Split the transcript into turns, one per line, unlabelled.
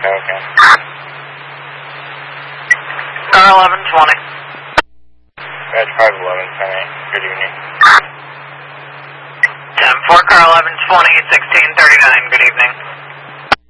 Okay.
Car 1120.
Badge 511, good evening.
10-4, car 1120, 1639, good evening.